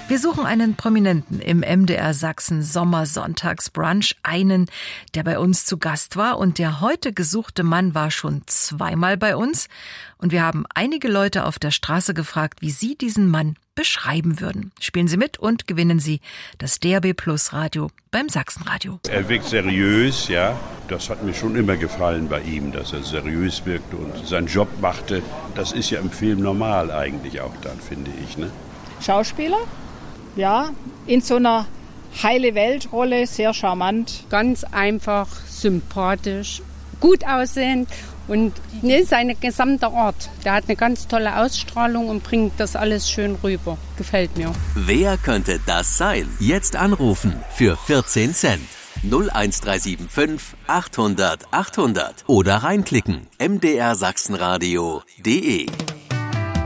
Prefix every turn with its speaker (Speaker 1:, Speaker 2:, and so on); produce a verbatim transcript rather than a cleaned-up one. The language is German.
Speaker 1: Wir suchen einen Prominenten im M D R Sachsen Sommersonntagsbrunch, einen, der bei uns zu Gast war, und der heute gesuchte Mann war schon zweimal bei uns, und wir haben einige Leute auf der Straße gefragt, wie sie diesen Mann beschreiben würden. Spielen Sie mit und gewinnen Sie das D A B Plus Radio beim Sachsenradio.
Speaker 2: Er wirkt seriös, ja. Das hat mir schon immer gefallen bei ihm, dass er seriös wirkte und seinen Job machte. Das ist ja im Film normal eigentlich auch dann, finde ich, ne?
Speaker 3: Schauspieler? Ja, in so einer Heile-Welt-Rolle, sehr charmant.
Speaker 4: Ganz einfach, sympathisch, gut aussehend und ne, seine gesamte Art. Der hat eine ganz tolle Ausstrahlung und bringt das alles schön rüber. Gefällt mir.
Speaker 5: Wer könnte das sein? Jetzt anrufen für vierzehn Cent. null eins drei sieben fünf achthundert achthundert oder reinklicken m d r sachsenradio punkt d e.